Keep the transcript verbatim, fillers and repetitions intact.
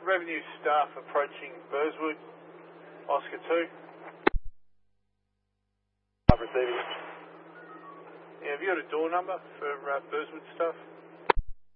revenue staff approaching Burswood, Oscar two. I'm receiving. Yeah, have you got a door number for uh, Burswood staff?